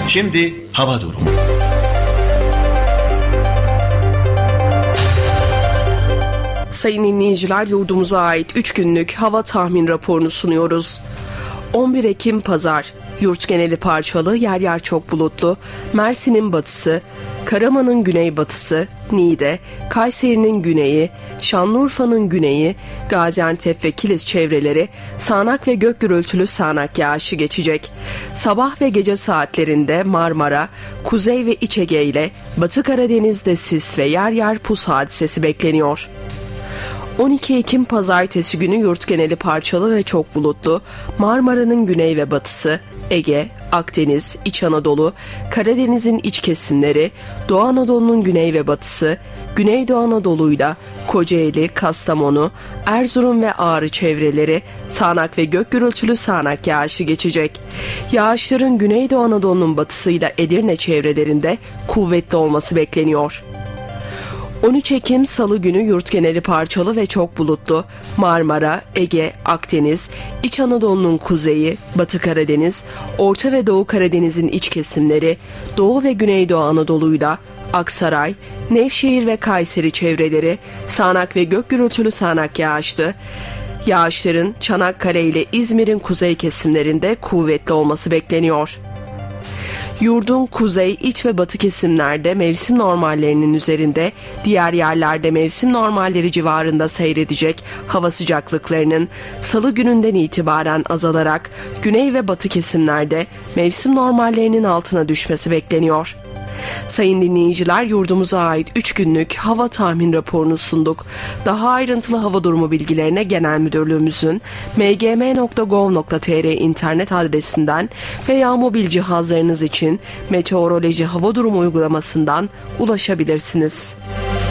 Şimdi hava durumu. Sayın dinleyiciler, yurdumuza ait 3 günlük hava tahmin raporunu sunuyoruz. 11 Ekim Pazar, yurt geneli parçalı, yer yer çok bulutlu, Mersin'in batısı, Karaman'ın güneybatısı, Niğde, Kayseri'nin güneyi, Şanlıurfa'nın güneyi, Gaziantep ve Kilis çevreleri sağanak ve gök gürültülü sağanak yağışı geçecek. Sabah ve gece saatlerinde Marmara, Kuzey ve İç Ege ile Batı Karadeniz'de sis ve yer yer pus hadisesi bekleniyor. 12 Ekim Pazartesi günü yurt geneli parçalı ve çok bulutlu, Marmara'nın güney ve batısı, Ege, Akdeniz, İç Anadolu, Karadeniz'in iç kesimleri, Doğu Anadolu'nun güney ve batısı, Güneydoğu Anadolu'yla Kocaeli, Kastamonu, Erzurum ve Ağrı çevreleri sağanak ve gök gürültülü sağanak yağışı geçecek. Yağışların Güneydoğu Anadolu'nun batısıyla Edirne çevrelerinde kuvvetli olması bekleniyor. 13 Ekim Salı günü yurt geneli parçalı ve çok bulutlu, Marmara, Ege, Akdeniz, İç Anadolu'nun kuzeyi, Batı Karadeniz, Orta ve Doğu Karadeniz'in iç kesimleri, Doğu ve Güneydoğu Anadolu'yla Aksaray, Nevşehir ve Kayseri çevreleri sağanak ve gök gürültülü sağanak yağışlı. Yağışların Çanakkale ile İzmir'in kuzey kesimlerinde kuvvetli olması bekleniyor. Yurdun kuzey, iç ve batı kesimlerde mevsim normallerinin üzerinde, diğer yerlerde mevsim normalleri civarında seyredecek hava sıcaklıklarının Salı gününden itibaren azalarak güney ve batı kesimlerde mevsim normallerinin altına düşmesi bekleniyor. Sayın dinleyiciler, yurdumuza ait 3 günlük hava tahmin raporunu sunduk. Daha ayrıntılı hava durumu bilgilerine Genel Müdürlüğümüzün mgm.gov.tr internet adresinden veya mobil cihazlarınız için meteoroloji hava durumu uygulamasından ulaşabilirsiniz.